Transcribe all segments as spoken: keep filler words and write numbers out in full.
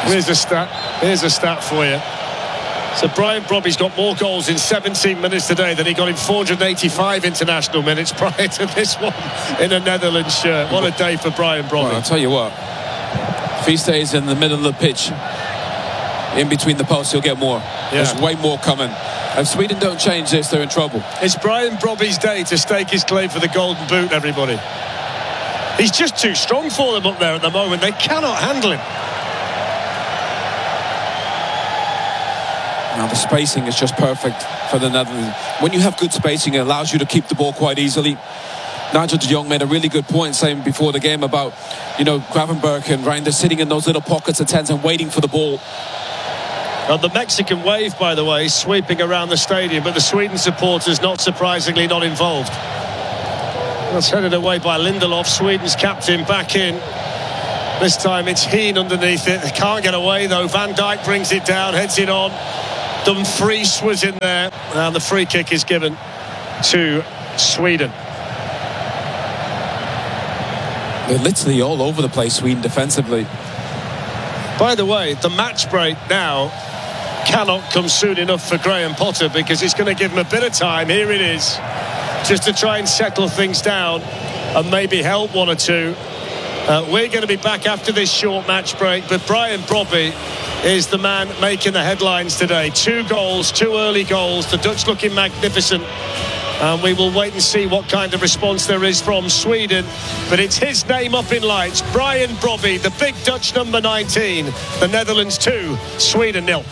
Here's a stat. Here's a stat for you. So Brian Brobby's got more goals in seventeen minutes today than he got in four hundred eighty-five international minutes prior to this one in a Netherlands shirt. What a day for Brian Brobby. Well, I'll tell you what, if he stays in the middle of the pitch, in between the posts, he'll get more. Yeah. There's way more coming. If Sweden don't change this, they're in trouble. It's Brian Brobby's day to stake his claim for the Golden Boot, everybody. He's just too strong for them up there at the moment. They cannot handle him. Now the spacing is just perfect for the Netherlands. When you have good spacing, it allows you to keep the ball quite easily. Nigel de Jong made a really good point saying before the game about, you know, Gravenberch and Reinders sitting in those little pockets of tens and waiting for the ball. And the Mexican wave, by the way, sweeping around the stadium, but the Sweden supporters, not surprisingly, not involved. That's headed away by Lindelof, Sweden's captain, back in. This time it's Heen underneath it. They can't get away, though. Van Dijk brings it down, heads it on. Dumfries was in there, and the free kick is given to Sweden. They're literally all over the place, Sweden, defensively. By the way, the match break now cannot come soon enough for Graham Potter, because it's going to give him a bit of time. Here it is, just to try and settle things down and maybe help one or two. Uh, we're going to be back after this short match break, but Brian Brobby is the man making the headlines today. Two goals, two early goals, the Dutch looking magnificent, and we will wait and see what kind of response there is from Sweden. But it's his name up in lights, Brian Brobby, the big Dutch number nineteen. The Netherlands two, Sweden nil.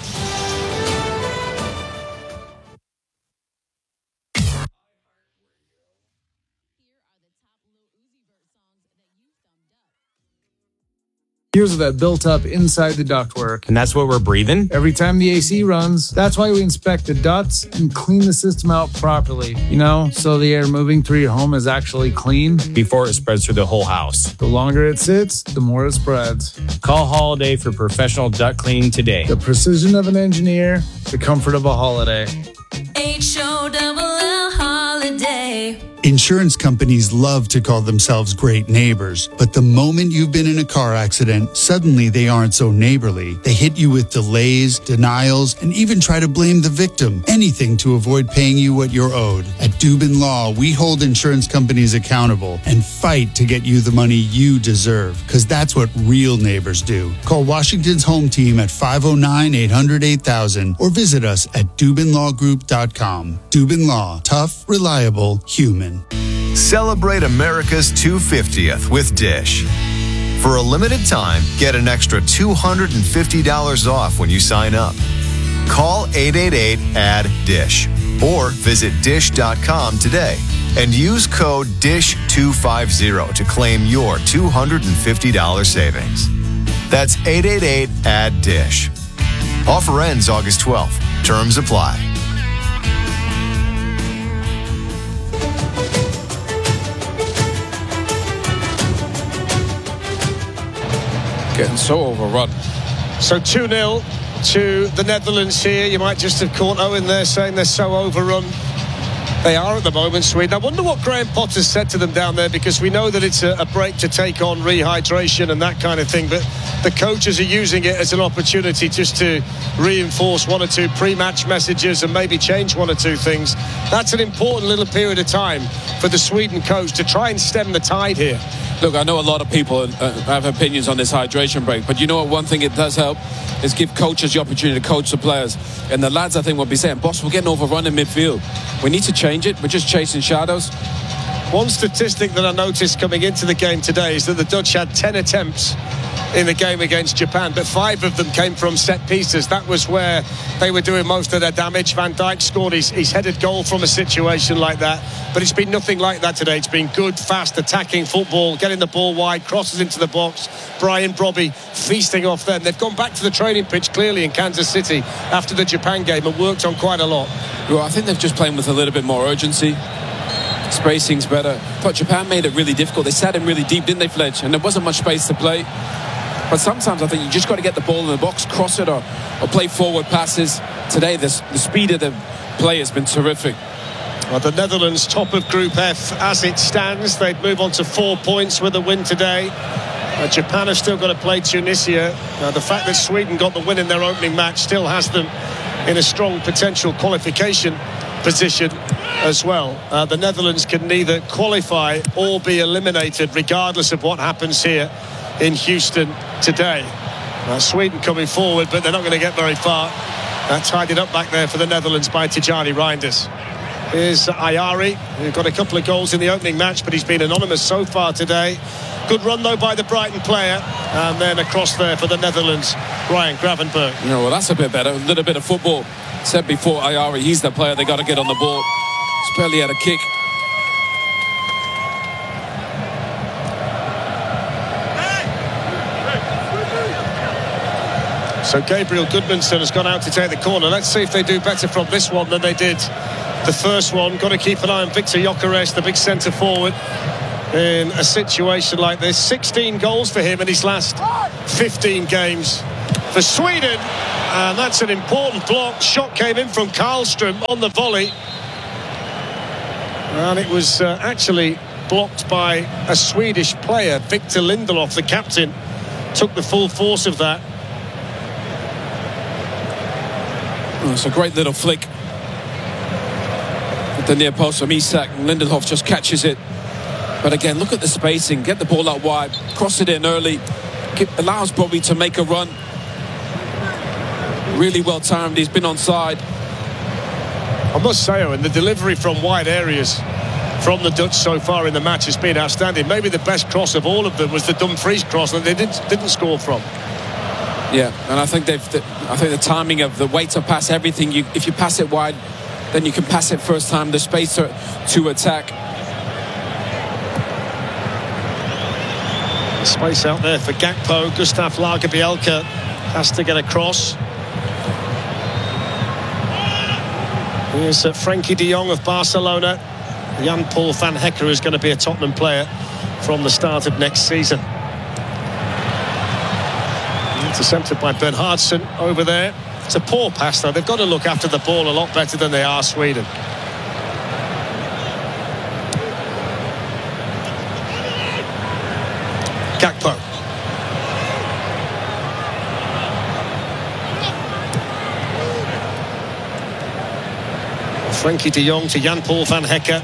Here's that built up inside the ductwork. And that's what we're breathing? Every time the A C runs. That's why we inspect the ducts and clean the system out properly. You know, so the air moving through your home is actually clean. Before it spreads through the whole house. The longer it sits, the more it spreads. Call Holiday for professional duct cleaning today. The precision of an engineer, the comfort of a holiday. H O double L Holiday. Insurance companies love to call themselves great neighbors, but the moment you've been in a car accident, suddenly they aren't so neighborly. They hit you with delays, denials, and even try to blame the victim. Anything to avoid paying you what you're owed. At Dubin Law, we hold insurance companies accountable and fight to get you the money you deserve, because that's what real neighbors do. Call Washington's home team at five oh nine, eight hundred, eight thousand or visit us at dubin law group dot com. Dubin Law. Tough, reliable, human. Celebrate America's two hundred fiftieth with Dish. For a limited time, get an extra two hundred fifty dollars off when you sign up. Call eight eight eight, A D D I S H or visit dish dot com today and use code D I S H two fifty to claim your two hundred fifty dollars savings. That's eight eight eight, A D D I S H. Offer ends August twelfth. Terms apply. Getting so overrun. So two nil to the Netherlands here. You might just have caught Owen there saying they're so overrun. They are at the moment, Sweden. I wonder what Graham Potter said to them down there, because we know that it's a, a break to take on rehydration and that kind of thing, but the coaches are using it as an opportunity just to reinforce one or two pre-match messages and maybe change one or two things. That's an important little period of time for the Sweden coach to try and stem the tide here. Look, I know a lot of people uh, have opinions on this hydration break, but you know what, one thing it does help is give coaches the opportunity to coach the players. And the lads, I think, will be saying, boss, we're getting overrun in midfield. We need to change it. We're just chasing shadows. One statistic that I noticed coming into the game today is that the Dutch had ten attempts in the game against Japan, but five of them came from set pieces. That was where they were doing most of their damage. Van Dijk scored his, his headed goal from a situation like that, but it's been nothing like that today. It's been good, fast, attacking football, getting the ball wide, crosses into the box. Brian Brobby feasting off them. They've gone back to the training pitch clearly in Kansas City after the Japan game and worked on quite a lot. Well, I think they've just playing with a little bit more urgency. Spacing's better. I thought Japan made it really difficult. They sat in really deep, didn't they, Fletch? And there wasn't much space to play. But sometimes I think you just got to get the ball in the box, cross it, or, or play forward passes. Today, this, the speed of the play has been terrific. Well, the Netherlands top of Group F as it stands. They'd move on to four points with a win today. Uh, Japan have still got to play Tunisia. Uh, the fact that Sweden got the win in their opening match still has them in a strong potential qualification position as well. Uh, the Netherlands can neither qualify or be eliminated regardless of what happens here in Houston today. Uh, Sweden coming forward, but they're not going to get very far. Uh, tied it up back there for the Netherlands by Tijani Reinders. Here's Ayari, who got a couple of goals in the opening match, but he's been anonymous so far today. Good run, though, by the Brighton player. And then across there for the Netherlands, Ryan Gravenberg. Yeah, well, that's a bit better. A little bit of football. Said before, Ayari, he's the player. They got to get on the ball. He's barely had a kick. So Gabriel Goodmanson has gone out to take the corner. Let's see if they do better from this one than they did the first one. Got to keep an eye on Victor Gyökeres, the big centre forward, in a situation like this. sixteen goals for him in his last fifteen games for Sweden. And that's an important block. Shot came in from Karlström on the volley. And it was uh, actually blocked by a Swedish player. Victor Lindelof, the captain, took the full force of that. Oh, it's a great little flick at the near post from Isak. Lindelof just catches it. But again, look at the spacing. Get the ball out wide. Cross it in early. It allows Bobby to make a run. Really well timed. He's been onside. I must say, Owen, the delivery from wide areas from the Dutch so far in the match has been outstanding. Maybe the best cross of all of them was the Dumfries cross that they didn't, didn't score from. Yeah, and I think they've. The, I think the timing of the way to pass everything. You, if you pass it wide, then you can pass it first time. The space to, to attack. Space out there for Gakpo. Gustav Lagerbielke has to get across. Here's uh, Frankie de Jong of Barcelona. Jan-Paul van Hecker is going to be a Tottenham player from the start of next season. Intercepted by Bernhardsson over there. It's a poor pass, though. They've got to look after the ball a lot better than they are, Sweden. Gakpo. Frankie de Jong to Jan-Paul van Hecker.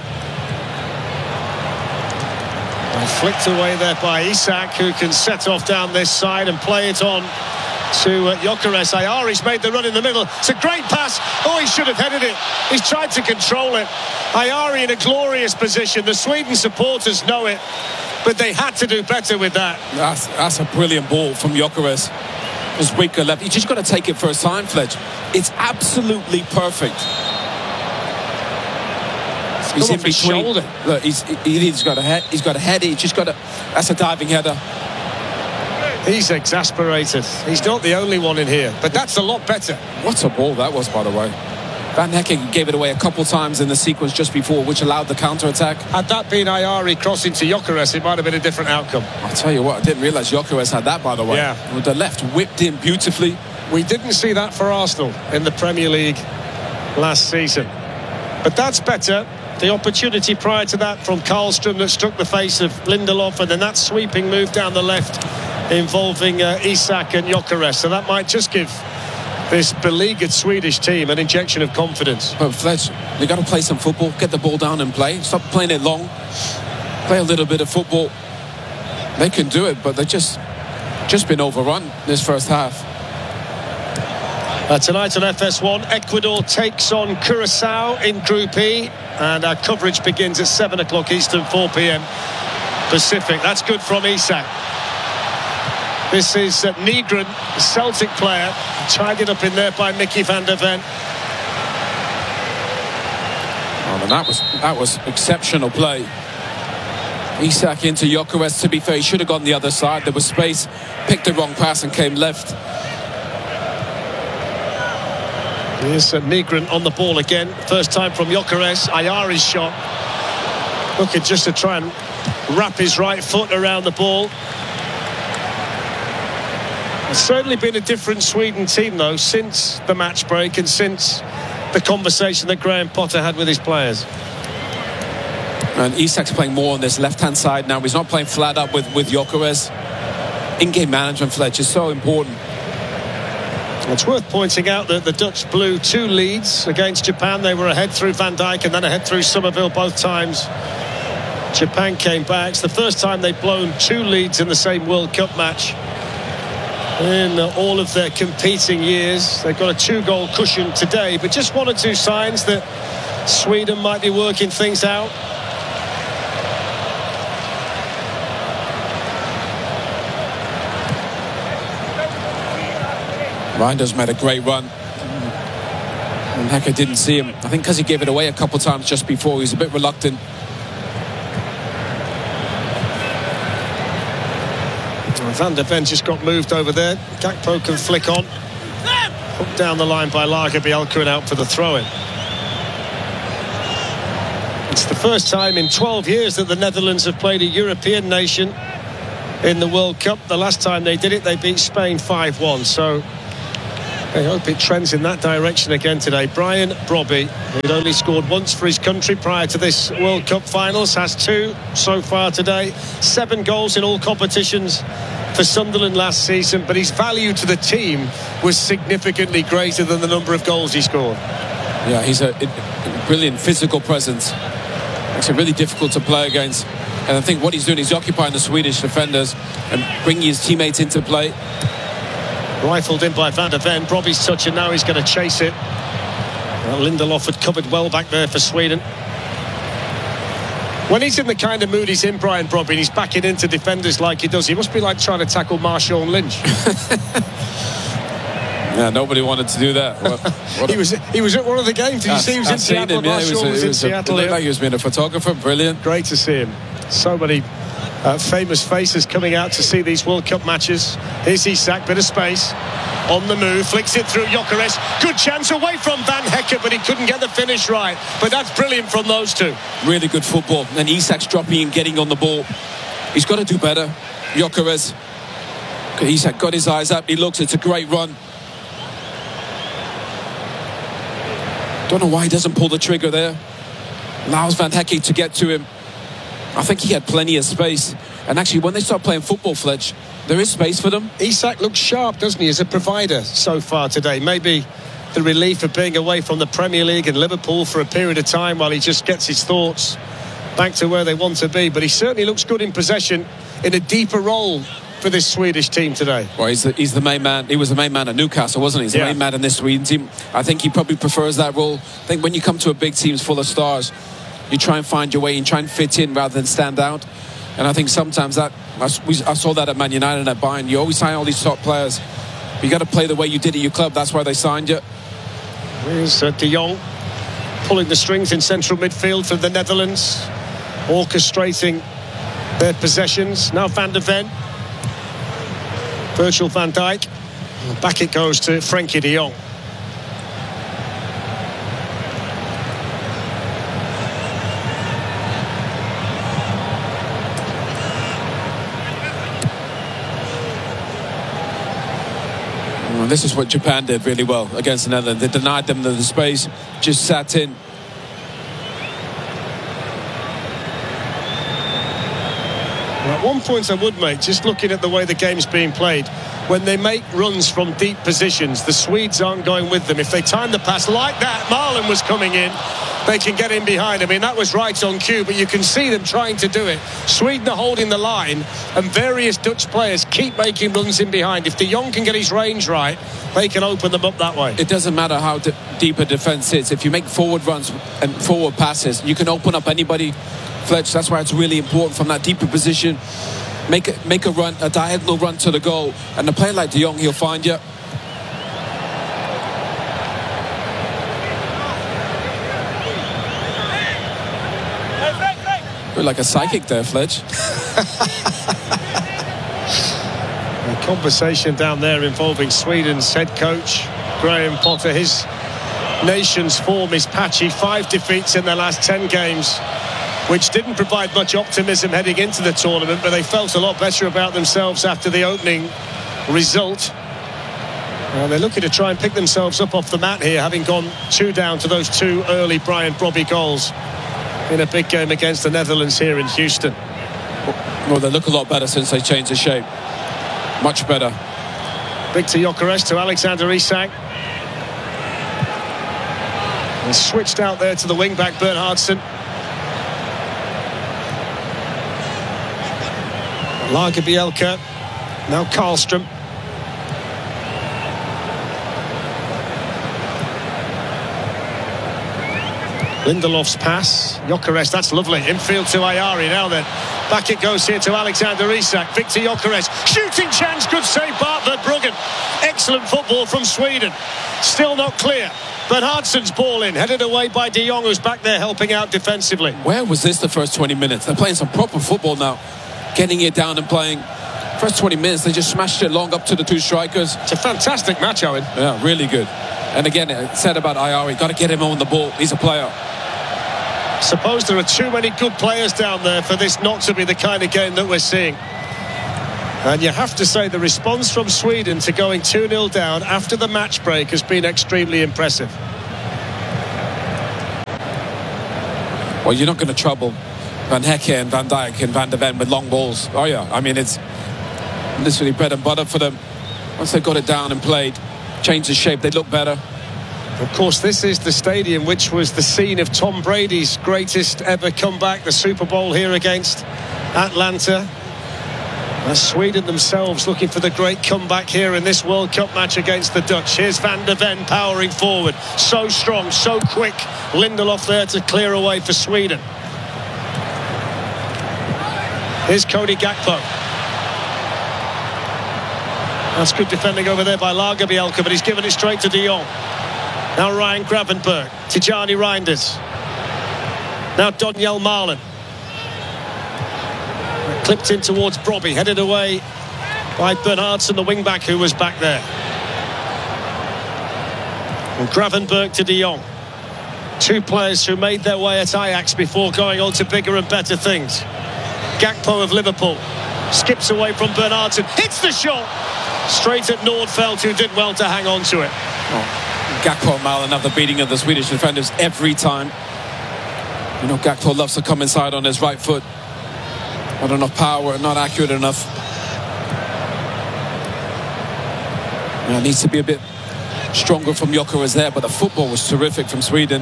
And flicked away there by Isak, who can set off down this side and play it on to uh, Gyökeres. Ayari's made the run in the middle. It's a great pass. Oh, he should have headed it. He's tried to control it. Ayari in a glorious position. The Sweden supporters know it, but they had to do better with that. That's, that's a brilliant ball from Gyökeres. Just weaker left. You just got to take it first time, Fledge. It's absolutely perfect. He's in between. Look, he's he, he's got a head. He's got a head. He's just got a. That's a diving header. He's exasperated. He's not the only one in here, but that's a lot better. What a ball that was, by the way. Van Hecken gave it away a couple times in the sequence just before, which allowed the counter-attack. Had that been Ayari crossing to Gyökeres, it might have been a different outcome. I'll tell you what, I didn't realise Gyökeres had that, by the way. Yeah. With the left whipped in beautifully. We didn't see that for Arsenal in the Premier League last season. But that's better. The opportunity prior to that from Karlström that struck the face of Lindelof, and then that sweeping move down the left involving uh, Isak and Gyökeres. So that might just give this beleaguered Swedish team an injection of confidence. But Fletch, they got to play some football, get the ball down and play. Stop playing it long. Play a little bit of football. They can do it, but they've just, just been overrun this first half. Uh, tonight on F S one, Ecuador takes on Curacao in Group E, and our coverage begins at seven o'clock Eastern, four p m Pacific. That's good from Isak. This is uh, Nygren, the Celtic player, tied it up in there by Mickey van der Ven. Oh, and that was that was exceptional play. Isak into Gyökeres. To be fair, he should have gone the other side. There was space, picked the wrong pass and came left. Here's uh, Nygren on the ball again. First time from Gyökeres. Ayari's shot. Looking just to try and wrap his right foot around the ball. It's certainly been a different Sweden team, though, since the match break and since the conversation that Graham Potter had with his players. And Isak's playing more on this left-hand side now. He's not playing flat up with, with Gyökeres. in-game management, Fletch, is so important. It's worth pointing out that the Dutch blew two leads against Japan. They were ahead through Van Dijk and then ahead through Somerville both times. Japan came back. It's the first time they've blown two leads in the same World Cup match in all of their competing years. They've got a two-goal cushion today, but just one or two signs that Sweden might be working things out. Reinders made a great run. And Hecker didn't see him. I think because he gave it away a couple of times just before, he was a bit reluctant. Van der Ven just got moved over there. Gakpo can flick on. Hooked down the line by Lagerbielke and out for the throw-in. It's the first time in twelve years that the Netherlands have played a European nation in the World Cup. The last time they did it, they beat Spain five one. So I hope it trends in that direction again today. Brian Brobby, who'd only scored once for his country prior to this World Cup finals, has two so far today. Seven goals in all competitions for Sunderland last season, but his value to the team was significantly greater than the number of goals he scored. Yeah, he's a, a brilliant physical presence. Makes it really difficult to play against. And I think what he's doing, he's occupying the Swedish defenders and bringing his teammates into play. Rifled in by Van der Ven. Brobby's touch, and now he's going to chase it. Well, Lindelof had covered well back there for Sweden. When he's in the kind of mood he's in, Brian Brobby, and he's backing into defenders like he does, he must be like trying to tackle Marshawn Lynch. Yeah, nobody wanted to do that. What, what he was he was at one of the games. Did you I've, see he was I've in Seattle? Him, yeah, Marshawn was, was, was in was Seattle. A, like he was being a photographer. Brilliant. Great to see him. So many uh, famous faces coming out to see these World Cup matches. Here's Isak, bit of space. On the move, flicks it through Gyökeres. Good chance away from Van Hecker, but he couldn't get the finish right. But that's brilliant from those two. Really good football. And Isak's dropping and getting on the ball. He's got to do better. Gyökeres. Isak got his eyes up. He looks. It's a great run. Don't know why he doesn't pull the trigger there. Allows Van Hecker to get to him. I think he had plenty of space. And actually, when they start playing football, Fletch, there is space for them. Isak looks sharp, doesn't he, as a provider so far today. Maybe the relief of being away from the Premier League and Liverpool for a period of time while he just gets his thoughts back to where they want to be. But he certainly looks good in possession in a deeper role for this Swedish team today. Well, he's the, he's the main man. He was the main man at Newcastle, wasn't he? He's the yeah. main man in this Sweden team. I think he probably prefers that role. I think when you come to a big team full of stars, you try and find your way and try and fit in rather than stand out. And I think sometimes that I, we, I saw that at Man United and at Bayern. You always sign all these top players. You got to play the way you did at your club. That's why they signed you. Here's uh, De Jong pulling the strings in central midfield for the Netherlands, orchestrating their possessions. Now Van der Ven, Virgil van Dijk. Back it goes to Frenkie De Jong. And this is what Japan did really well against the Netherlands. They denied them the space, just sat in. At one point I would make, just looking at the way the game's being played, when they make runs from deep positions, the Swedes aren't going with them. If they time the pass like that, Marlon was coming in, they can get in behind. I mean, that was right on cue, but you can see them trying to do it. Sweden are holding the line, and various Dutch players keep making runs in behind. If De Jong can get his range right, they can open them up that way. It doesn't matter how de- deep a defence is. If you make forward runs and forward passes, you can open up anybody. Fletch, that's why it's really important from that deeper position. Make a, make a run, a diagonal run to the goal, and a player like De Jong, he'll find you. You're like a psychic there, Fletch. A conversation down there involving Sweden's head coach, Graham Potter. His nation's form is patchy. Five defeats in their last ten games, which didn't provide much optimism heading into the tournament, but they felt a lot better about themselves after the opening result. And they're looking to try and pick themselves up off the mat here, having gone two down to those two early Brian Brobby goals in a big game against the Netherlands here in Houston. Well, they look a lot better since they changed the shape. Much better. Victor Gyökeres to Alexander Isak. And switched out there to the wing-back, Bernhardsson. Lagerbielke. Now Karlström. Lindelof's pass. Gyökeres, that's lovely. Infield to Ayari now then. Back it goes here to Alexander Isak. Victor Gyökeres. Shooting chance. Good save, Bart Verbruggen. Excellent football from Sweden. Still not clear. Bernhardsson's ball in. Headed away by De Jong, who's back there helping out defensively. Where was this the first twenty minutes? They're playing some proper football now. Getting it down and playing. First twenty minutes, they just smashed it long up to the two strikers. It's a fantastic match, Owen. Yeah, really good. And again, it said about Ayari, got to get him on the ball. He's a player. Suppose there are too many good players down there for this not to be the kind of game that we're seeing. And you have to say the response from Sweden to going two nil down after the match break has been extremely impressive. Well, you're not going to trouble Van Hecke and Van Dijk and Van de Ven with long balls, are you? I mean, it's literally bread and butter for them. Once they got it down and played, changed the shape, they look better. Of course, this is the stadium which was the scene of Tom Brady's greatest ever comeback, the Super Bowl here against Atlanta. As Sweden themselves looking for the great comeback here in this World Cup match against the Dutch. Here's Van de Ven powering forward. So strong, so quick. Lindelof there to clear away for Sweden. Here's Cody Gakpo. That's good defending over there by Lagerbielke, but he's given it straight to De Jong. Now Ryan Gravenberg. Tijani Reinders. Now Donyell Malen. Clipped in towards Brobbey, headed away by Bernhardsson, the wing-back who was back there. And Gravenberg to De Jong. Two players who made their way at Ajax before going on to bigger and better things. Gakpo of Liverpool skips away from Bernhardsson, hits the shot straight at Nordfeldt, who did well to hang on to it. Oh, Gakpo and Malen have the beating of the Swedish defenders every time. You know, Gakpo loves to come inside on his right foot. Not enough power, not accurate enough. Yeah, needs to be a bit stronger from Gyökeres there, but the football was terrific from Sweden.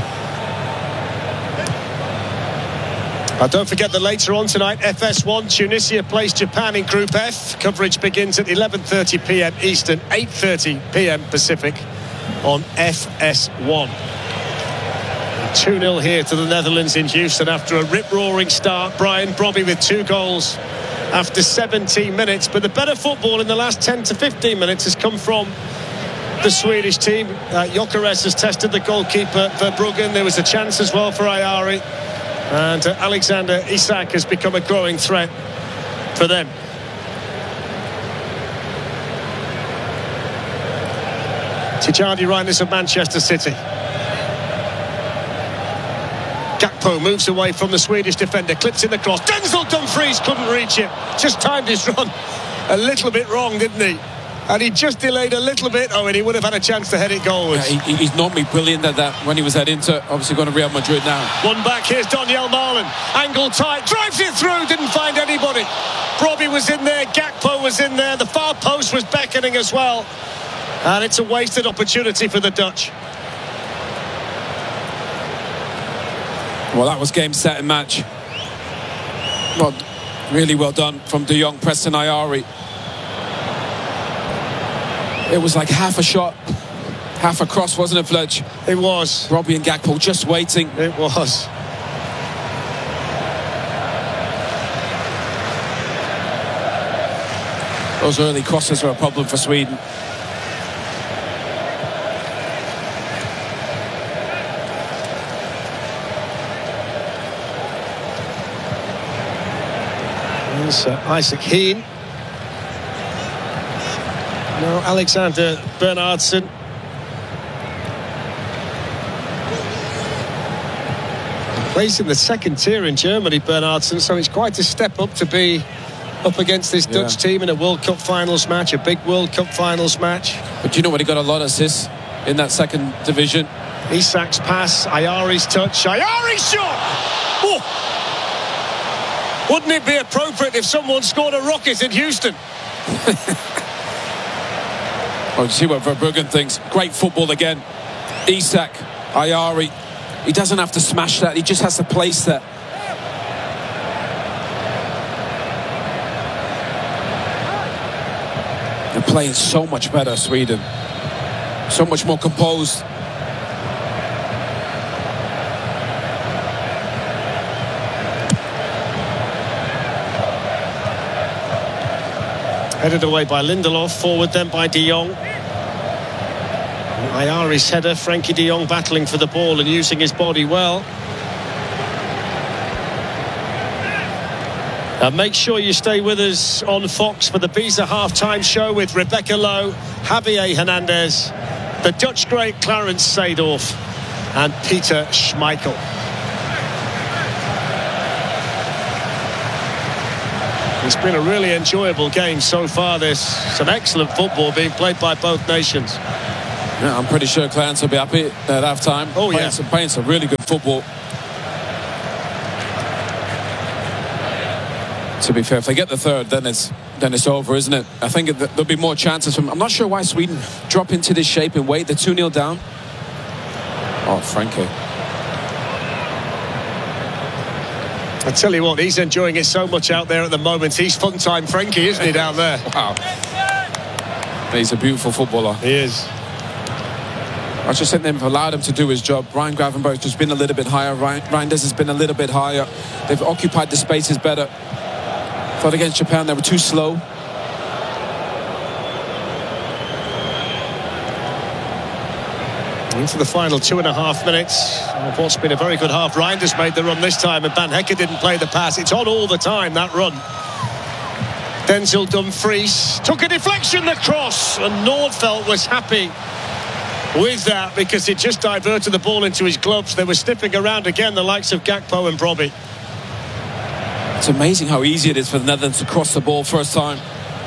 Uh, don't forget that later on tonight, F S one, Tunisia plays Japan in Group F. Coverage begins at eleven thirty p m Eastern, eight thirty p m Pacific on F S one. two nil here to the Netherlands in Houston after a rip-roaring start. Brian Brobbey with two goals after seventeen minutes. But the better football in the last ten to fifteen minutes has come from the Swedish team. Uh, Gyökeres has tested the goalkeeper Verbruggen. There was a chance as well for Ayari. And uh, Alexander Isak has become a growing threat for them. Tijani Reinders of Manchester City. Gakpo moves away from the Swedish defender, clips in the cross. Denzel Dumfries couldn't reach it. Just timed his run a little bit wrong, didn't he? And he just delayed a little bit. Oh, and he would have had a chance to head it goalwards. Yeah, he, he's normally brilliant at that when he was at Inter. Obviously going to Real Madrid now. One back, here's Donyell Malen. Angle tight, drives it through, didn't find anybody. Brobbey was in there, Gakpo was in there. The far post was beckoning as well. And it's a wasted opportunity for the Dutch. Well, that was game, set and match. Well, really well done from De Jong, Preston Ayari. It was like half a shot, half a cross, wasn't it, Fletch? It was. Brobbey and Gakpo just waiting. It was. Those early crosses are a problem for Sweden. Uh, Isaac Heen. No, Alexander Bernhardsson. Plays in the second tier in Germany, Bernhardsson, so it's quite a step up to be up against this Dutch yeah. team in a World Cup finals match, a big World Cup finals match. But you know what, he got a lot of assists in that second division. Isak's pass, Ayari's touch, Ayari's shot! Oh! Wouldn't it be appropriate if someone scored a rocket in Houston? Oh, you see what Verbruggen thinks. Great football again. Isak, Ayari. He doesn't have to smash that. He just has to place that. They're playing so much better, Sweden. So much more composed. Headed away by Lindelof, forward then by De Jong. Ayari's header, Frankie De Jong battling for the ball and using his body well. And make sure you stay with us on Fox for the Visa halftime show with Rebecca Lowe, Javier Hernandez, the Dutch great Clarence Seedorf and Peter Schmeichel. It's been a really enjoyable game so far. There's some excellent football being played by both nations. Yeah, I'm pretty sure Clarence will be happy at half time. Oh, playing yeah. Some, playing some really good football. To be fair, if they get the third, then it's then it's over, isn't it? I think it, there'll be more chances from. I'm not sure why Sweden drop into this shape and wait. They're two nil down. Oh, Frankie. I tell you what, he's enjoying it so much out there at the moment. He's fun time Frankie, isn't he, down there? Wow. He's a beautiful footballer. He is. I just think they've allowed him to do his job. Ryan Gravenberg's just been a little bit higher. Ryan, Reinders has been a little bit higher. They've occupied the spaces better. Thought against Japan they were too slow. Into the final two and a half minutes of what's been a very good half. Reinders made the run this time and Van Hecke didn't play the pass. It's on all the time, that run. Denzel Dumfries took a deflection, the cross, and Nordfeldt was happy with that because it just diverted the ball into his gloves. They were sniffing around again, the likes of Gakpo and Brobbey. It's amazing how easy it is for the Netherlands to cross the ball first time.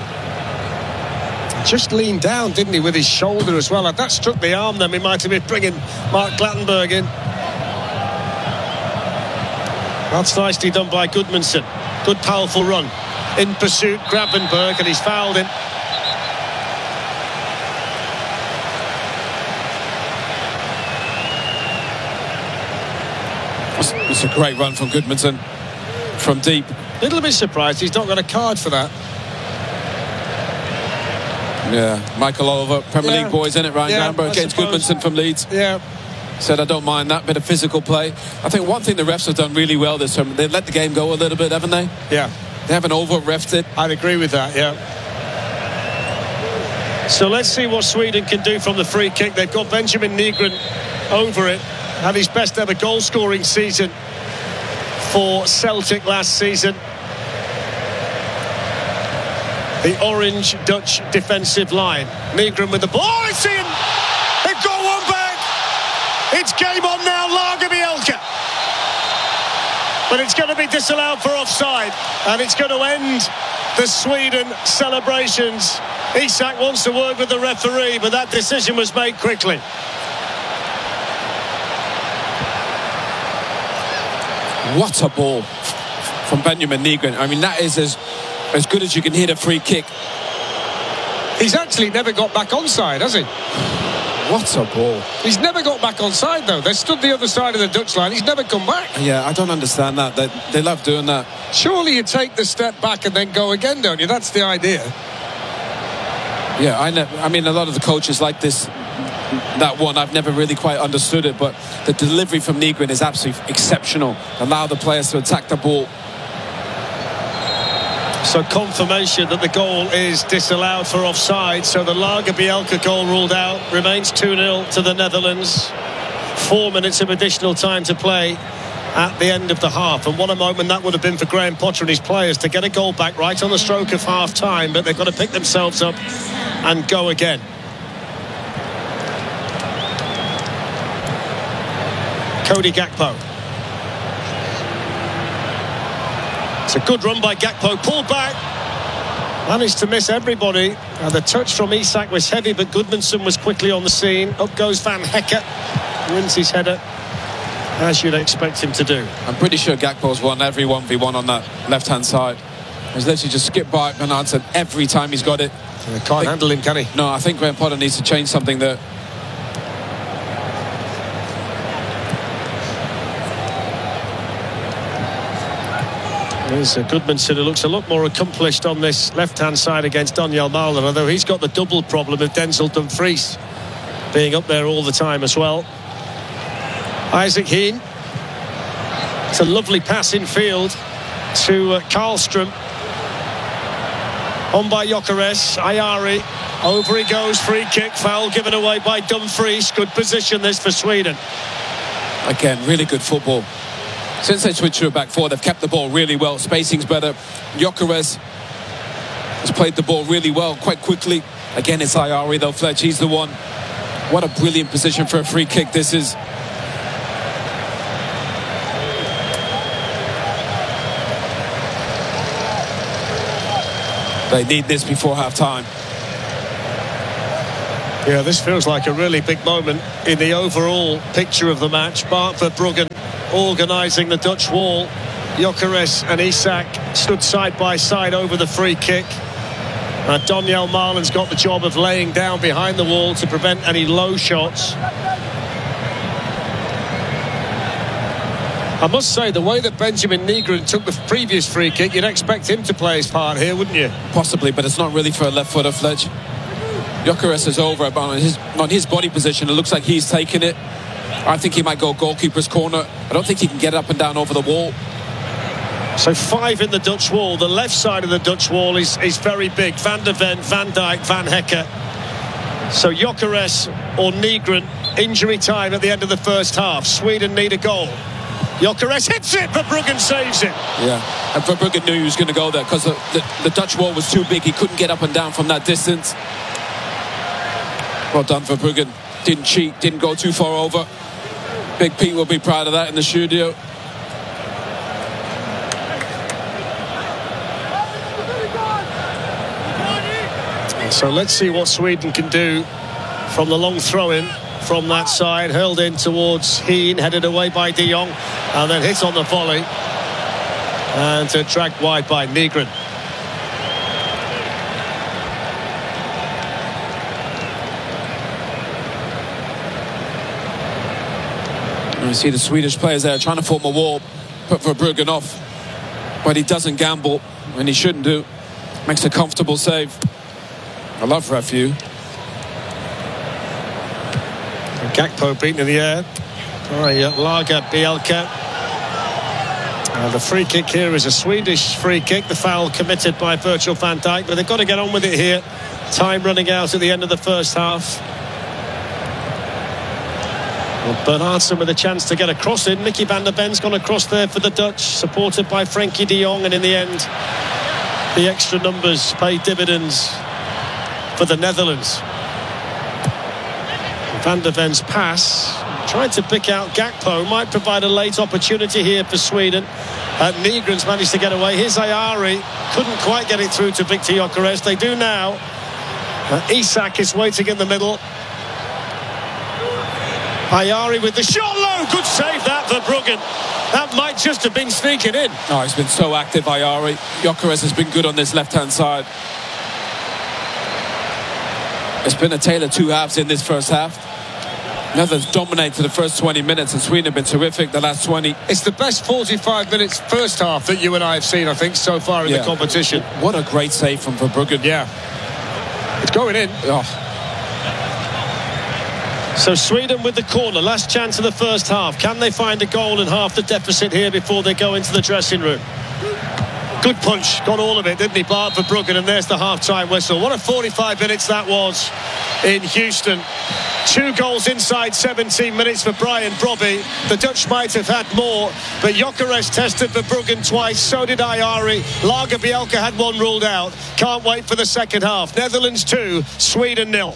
Just leaned down, didn't he, with his shoulder as well. If that struck the arm, then we might have been bringing Mark Glattenberg in. That's nicely done by Goodmanson. Good, powerful run. In pursuit, Gravenberg, and he's fouled him. It's a great run from Goodmanson from deep. Little bit surprised he's not got a card for that. Yeah, Michael Oliver, Premier Yeah. League boys, in it, Ryan Yeah, Gravenberg I against suppose. Goodmanson from Leeds. Yeah. Said, I don't mind that bit of physical play. I think one thing the refs have done really well this time, they've let the game go a little bit, haven't they? Yeah. They haven't over-refed it. I'd agree with that, yeah. So let's see what Sweden can do from the free kick. They've got Benjamin Nygren over it. Had his best ever goal-scoring season for Celtic last season. The orange Dutch defensive line. Nygren with the ball. Oh, it's in! They've got one back! It's game on now, Lagerbielke. But it's going to be disallowed for offside. And it's going to end the Sweden celebrations. Isak wants to work with the referee, but that decision was made quickly. What a ball from Benjamin Nygren. I mean, that is as, as good as you can hit a free kick. He's actually never got back onside, has he? What a ball. He's never got back onside, though. They stood the other side of the Dutch line. He's never come back. Yeah, I don't understand that. They, they love doing that. Surely you take the step back and then go again, don't you? That's the idea. Yeah, I, ne- I mean, a lot of the coaches like this, that one, I've never really quite understood it, but the delivery from Nygren is absolutely exceptional. Allow the players to attack the ball. So confirmation that the goal is disallowed for offside. So the Lagerbielke goal ruled out. Remains two nil to the Netherlands. Four minutes of additional time to play at the end of the half. And what a moment that would have been for Graham Potter and his players to get a goal back right on the stroke of half time. But they've got to pick themselves up and go again. Cody Gakpo. It's a good run by Gakpo. Pulled back. Managed to miss everybody. And the touch from Isak was heavy, but Goodmanson was quickly on the scene. Up goes Van Hecke. Wins his header, as you'd expect him to do. I'm pretty sure Gakpo's won every one v one on that left-hand side. He's literally just skipped by Bernardson every time he's got it. He can't handle him, can he? No, I think Graham Potter needs to change something there. There's a Goodmanson who looks a lot more accomplished on this left-hand side against Donyell Malen, although he's got the double problem of Denzel Dumfries being up there all the time as well. Isaac Heen. It's a lovely pass in field to uh, Karlstrom. On by Gyökeres. Ayari. Over he goes. Free kick. Foul given away by Dumfries. Good position this for Sweden. Again, really good football. Since they switched to a back four, they've kept the ball really well. Spacing's better. Gyökeres has played the ball really well, quite quickly. Again, it's Ayari though, Fletch. He's the one. What a brilliant position for a free kick this is. They need this before half-time. Yeah, this feels like a really big moment in the overall picture of the match. Bart Verbruggen organising the Dutch wall. Gyökeres and Isak stood side by side over the free kick. Uh, Donyell Malen's got the job of laying down behind the wall to prevent any low shots. I must say, the way that Benjamin Nygren took the previous free kick, you'd expect him to play his part here, wouldn't you? Possibly, but it's not really for a left footer, Fletch. Gyökeres is over on his, on his body position. It looks like he's taken it. I think he might go goalkeeper's corner. I don't think he can get up and down over the wall. So five in the Dutch wall. The left side of the Dutch wall is, is very big. Van der Ven, Van Dijk, Van Hekke. So Gyökeres or Nygren, injury time at the end of the first half. Sweden need a goal. Gyökeres hits it, Verbruggen saves it. Yeah, and Verbruggen knew he was going to go there because the, the, the Dutch wall was too big. He couldn't get up and down from that distance. Well done, Verbruggen. Didn't cheat, didn't go too far over. Big Pete will be proud of that in the studio. So let's see what Sweden can do from the long throw-in from that side. Hurled in towards Heen, headed away by De Jong, and then hit on the volley. And uh, dragged wide by Nygren. You see the Swedish players there trying to form a wall, put Verbruggen off, but he doesn't gamble, and he shouldn't do. Makes a comfortable save. I love Rafiu. Gakpo beaten in the air by uh, Lager Bielka. Uh, the free kick here is a Swedish free kick. The foul committed by Virgil van Dijk, but they've got to get on with it here. Time running out at the end of the first half. Well, Bernardson with a chance to get a cross in. Mickey van der Ben's gone across there for the Dutch, supported by Frenkie de Jong, and in the end the extra numbers pay dividends for the Netherlands. Van der Ven's pass, tried to pick out Gakpo, might provide a late opportunity here for Sweden. Uh, Nygren's managed to get away. Here's Ayari, couldn't quite get it through to Victor Gyökeres. They do now. Uh, Isak is waiting in the middle. Ayari with the shot low. Good save that, Verbruggen. That might just have been sneaking in. Oh, he's been so active, Ayari. Gyökeres has been good on this left-hand side. It's been a tale of two halves in this first half. Netherlands dominated the first twenty minutes, and Sweden have been terrific the last twenty. It's the best forty-five minutes first half that you and I have seen, I think, so far in yeah. the competition. What a great save from Verbruggen. Yeah. It's going in. Oh. So Sweden with the corner, last chance of the first half. Can they find a goal and half the deficit here before they go into the dressing room? Good punch, got all of it, didn't he, Bart Verbruggen? And there's the half-time whistle. What a forty-five minutes that was in Houston. Two goals inside seventeen minutes for Brian Brobby. The Dutch might have had more, but Gyökeres tested Verbruggen twice, so did Ayari. Lager Bielka had one ruled out. Can't wait for the second half. Netherlands two, Sweden nil.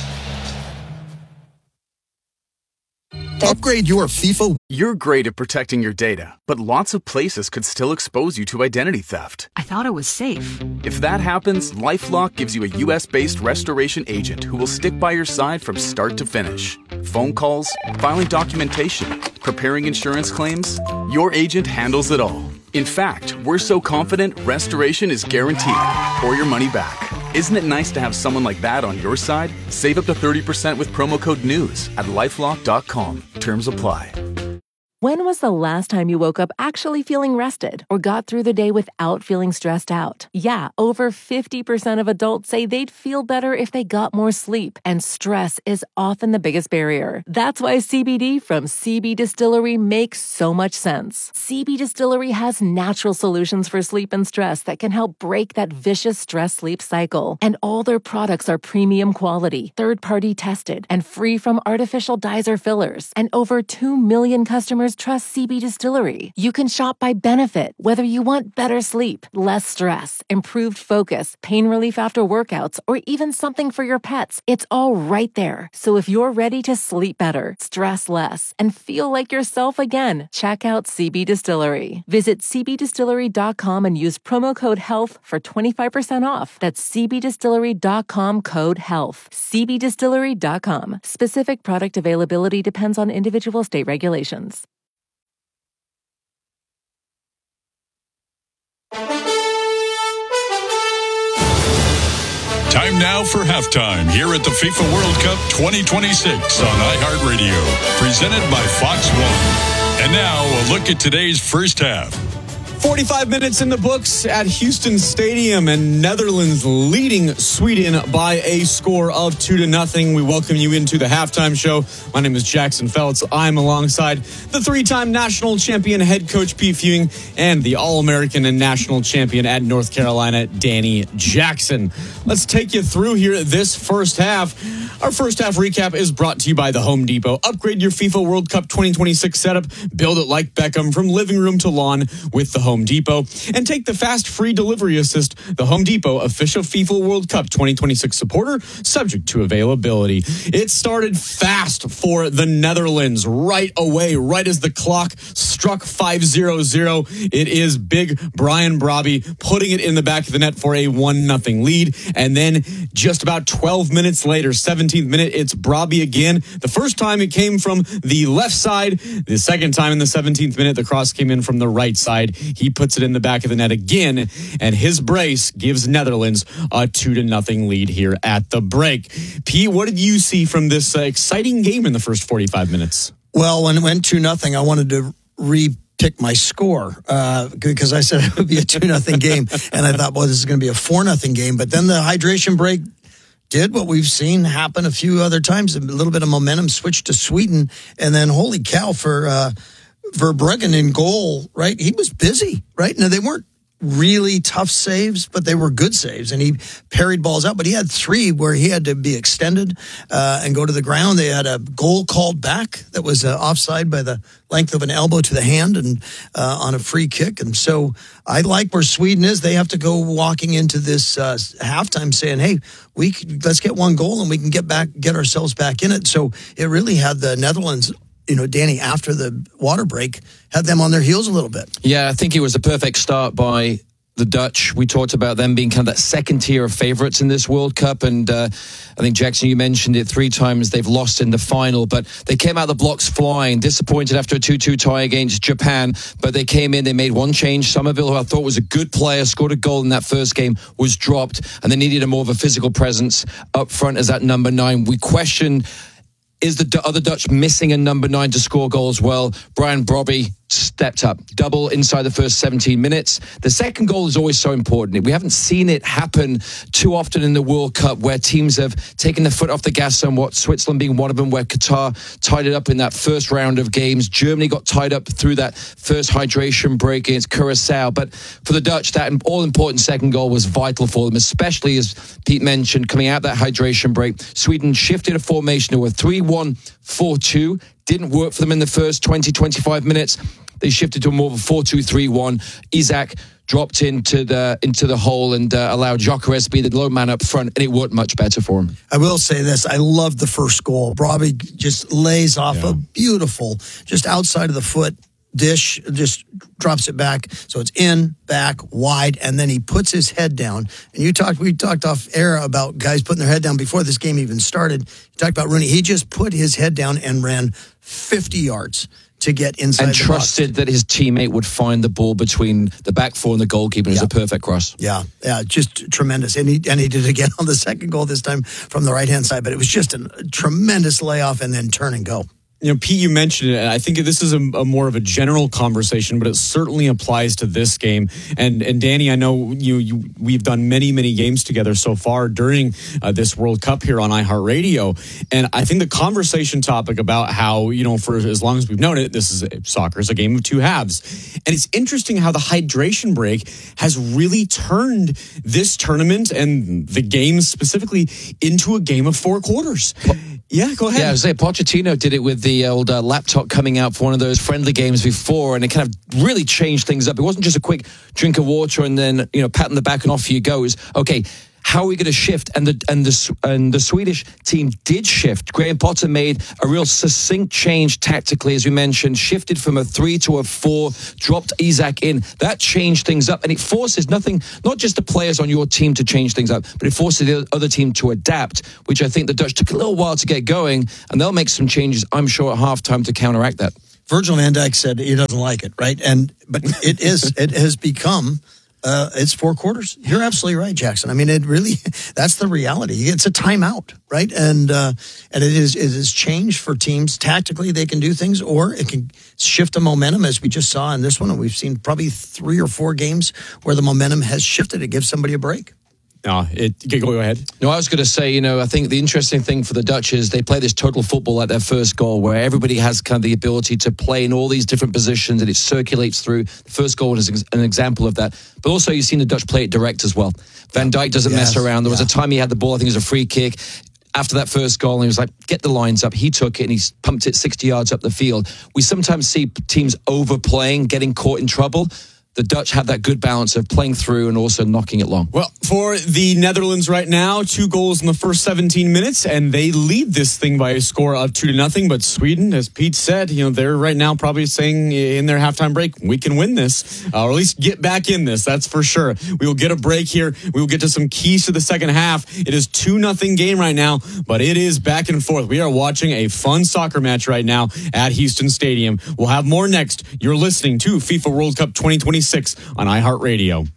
Upgrade your FIFA. You're great at protecting your data, but lots of places could still expose you to identity theft. I thought it was safe. If that happens, LifeLock gives you a U S-based restoration agent who will stick by your side from start to finish. Phone calls, filing documentation, preparing insurance claims. Your agent handles it all. In fact, we're so confident restoration is guaranteed or your money back. Isn't it nice to have someone like that on your side? Save up to thirty percent with promo code NEWS at lifelock dot com. Terms apply. When was the last time you woke up actually feeling rested or got through the day without feeling stressed out? Yeah, over fifty percent of adults say they'd feel better if they got more sleep, and stress is often the biggest barrier. That's why C B D from C B Distillery makes so much sense. C B Distillery has natural solutions for sleep and stress that can help break that vicious stress-sleep cycle. And all their products are premium quality, third-party tested, and free from artificial dyes or fillers. And over two million customers trust C B Distillery. You can shop by benefit, whether you want better sleep, less stress, improved focus, pain relief after workouts, or even something for your pets. It's all right there. So if you're ready to sleep better, stress less, and feel like yourself again, check out C B Distillery. Visit c b distillery dot com and use promo code HEALTH for twenty-five percent off. That's c b distillery dot com code HEALTH. c b distillery dot com. Specific product availability depends on individual state regulations. Time now for halftime here at the FIFA World Cup twenty twenty-six on iHeartRadio, presented by Fox one. And now a look at today's first half. forty-five minutes in the books at Houston Stadium, and Netherlands leading Sweden by a score of two to nothing. We welcome you into the halftime show. My name is Jackson Feltz. I'm alongside the three-time national champion head coach Pete Fewing and the All-American and national champion at North Carolina, Danny Jackson. Let's take you through here this first half. Our first half recap is brought to you by the Home Depot. Upgrade your FIFA World Cup twenty twenty-six setup. Build it like Beckham from living room to lawn with the Home Depot. And take the fast free delivery assist. The Home Depot official FIFA World Cup twenty twenty-six supporter, subject to availability. It started fast for the Netherlands right away, right as the clock struck five zero zero. It is big Brian Brobby putting it in the back of the net for a one nothing lead. And then just about twelve minutes later, seventeenth minute, it's Brobby again. The first time it came from the left side. The second time in the seventeenth minute, the cross came in from the right side. He puts it in the back of the net again, and his brace gives Netherlands a two to nothing lead here at the break. Pete, what did you see from this uh, exciting game in the first forty-five minutes? Well, when it went two nothing, I wanted to re-pick my score uh, because I said it would be a two nothing game, and I thought, well, this is going to be a four nothing game. But then the hydration break did what we've seen happen a few other times. A little bit of momentum switched to Sweden, and then holy cow for uh, Verbruggen in goal, right? He was busy, right? Now, they weren't really tough saves, but they were good saves, and he parried balls out. But he had three where he had to be extended uh, and go to the ground. They had a goal called back that was uh, offside by the length of an elbow to the hand and uh, on a free kick. And so I like where Sweden is. They have to go walking into this uh, halftime saying, hey, we can, let's get one goal and we can get back, get ourselves back in it. So it really had the Netherlands, you know, Danny, after the water break, had them on their heels a little bit. Yeah, I think it was a perfect start by the Dutch. We talked about them being kind of that second tier of favorites in this World Cup. And uh, I think, Jackson, you mentioned it three times. They've lost in the final, but they came out of the blocks flying, disappointed after a two two tie against Japan. But they came in, they made one change. Somerville, who I thought was a good player, scored a goal in that first game, was dropped. And they needed a more of a physical presence up front as that number nine. We questioned, is the other Dutch missing a number nine to score goals? Well, Brian Brobby stepped up, double inside the first seventeen minutes. The second goal is always so important. We haven't seen it happen too often in the World Cup where teams have taken the foot off the gas somewhat, Switzerland being one of them, where Qatar tied it up in that first round of games. Germany got tied up through that first hydration break against Curacao. But for the Dutch, that all-important second goal was vital for them, especially, as Pete mentioned, coming out that hydration break. Sweden shifted a formation to a three one four two. Didn't work for them in the first twenty, twenty-five minutes. They shifted to more of a four two three one. Isaac dropped into the into the hole and uh, allowed Gyökeres to be the low man up front, and it worked much better for him. I will say this. I love the first goal. Brobby just lays off yeah. a beautiful, just outside of the foot dish, just drops it back. So it's in, back, wide, and then he puts his head down. And you talked, we talked off air about guys putting their head down before this game even started. You talked about Rooney. He just put his head down and ran fifty yards. to get inside and the trusted box. that his teammate would find the ball between the back four and the goalkeeper. It was Yeah. a perfect cross. Yeah, yeah, just tremendous. And he, and he did it again on the second goal, this time from the right-hand side. But it was just a tremendous layoff and then turn and go. You know, Pete, you mentioned it, and I think this is a, a more of a general conversation, but it certainly applies to this game. And and Danny, I know you, you we've done many, many games together so far during uh, this World Cup here on iHeartRadio. And I think the conversation topic about how, you know, for as long as we've known it, this is soccer is a game of two halves. And it's interesting how the hydration break has really turned this tournament and the games specifically into a game of four quarters. Yeah, go ahead. Yeah, I was saying Pochettino did it with the old uh, laptop coming out for one of those friendly games before, and it kind of really changed things up. It wasn't just a quick drink of water and then, you know, pat on the back and off you go. It was, okay, how are we going to shift? And the and the and the Swedish team did shift. Graham Potter made a real succinct change tactically, as we mentioned, shifted from a three to a four, dropped Isak in. That changed things up, and it forces nothing, not just the players on your team to change things up, but it forces the other team to adapt, which I think the Dutch took a little while to get going, and they'll make some changes, I'm sure, at halftime to counteract that. Virgil van Dijk said he doesn't like it, right? And but it is it has become uh, it's four quarters. You're absolutely right, Jackson. I mean, it really that's the reality. It's a timeout, right? And uh, and it is it is changed for teams tactically. They can do things, or it can shift the momentum, as we just saw in this one. And we've seen probably three or four games where the momentum has shifted. It gives somebody a break. No, it, go ahead. No, I was going to say, you know, I think the interesting thing for the Dutch is they play this total football at their first goal, where everybody has kind of the ability to play in all these different positions and it circulates through. The first goal is an example of that. But also you've seen the Dutch play it direct as well. Van Dijk doesn't Yes, mess around. There was yeah. a time he had the ball, I think it was a free kick. After that first goal, and he was like, get the lines up. He took it and he's pumped it sixty yards up the field. We sometimes see teams overplaying, getting caught in trouble. The Dutch have that good balance of playing through and also knocking it long. Well, for the Netherlands right now, two goals in the first seventeen minutes, and they lead this thing by a score of two to nothing. But Sweden, as Pete said, you know, they're right now probably saying in their halftime break, we can win this, uh, or at least get back in this. That's for sure. We will get a break here. We will get to some keys to the second half. It is two nothing game right now, but it is back and forth. We are watching a fun soccer match right now at Houston Stadium. We'll have more next. You're listening to FIFA World Cup twenty twenty-six on iHeartRadio.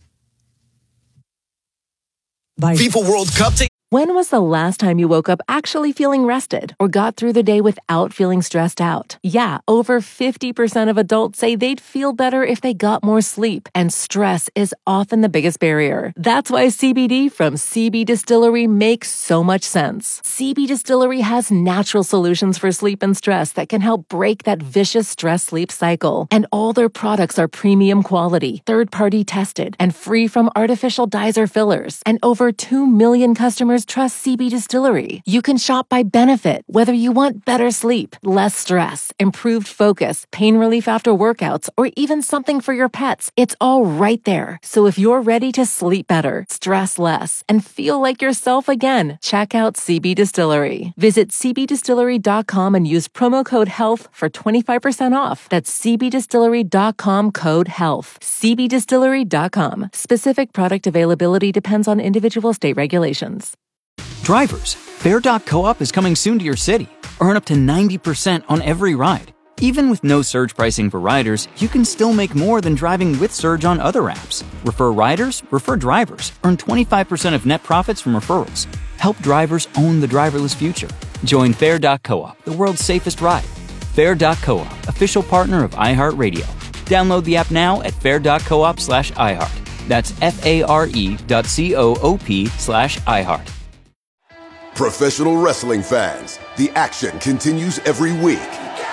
FIFA World Cup. T- When was the last time you woke up actually feeling rested or got through the day without feeling stressed out? Yeah, over fifty percent of adults say they'd feel better if they got more sleep, and stress is often the biggest barrier. That's why C B D from C B Distillery makes so much sense. C B Distillery has natural solutions for sleep and stress that can help break that vicious stress-sleep cycle. And all their products are premium quality, third-party tested, and free from artificial dyes or fillers. And over two million customers trust C B Distillery. You can shop by benefit, whether you want better sleep, less stress, improved focus, pain relief after workouts, or even something for your pets. It's all right there. So if you're ready to sleep better, stress less, and feel like yourself again, check out C B Distillery. Visit c b distillery dot com and use promo code HEALTH for twenty-five percent off. That's c b distillery dot com code HEALTH. c b distillery dot com. Specific product availability depends on individual state regulations. Drivers, Fare dot coop is coming soon to your city. Earn up to ninety percent on every ride. Even with no surge pricing for riders, you can still make more than driving with Surge on other apps. Refer riders, refer drivers. Earn twenty-five percent of net profits from referrals. Help drivers own the driverless future. Join Fare dot coop, the world's safest ride. Fare dot coop, official partner of iHeartRadio. Download the app now at fare dot coop slash iHeart. That's F-A-R-E dot C-O-O-P slash iHeart. Professional wrestling fans, the action continues every week.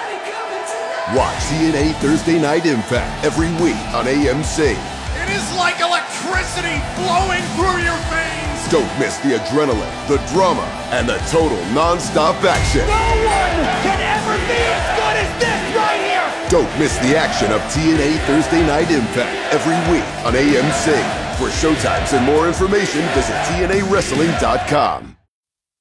Watch T N A Thursday Night Impact every week on A M C. It is like electricity flowing through your veins. Don't miss the adrenaline, the drama, and the total non-stop action. No one can ever be as good as this right here. Don't miss the action of T N A Thursday Night Impact every week on A M C. For showtimes and more information, visit T N A wrestling dot com.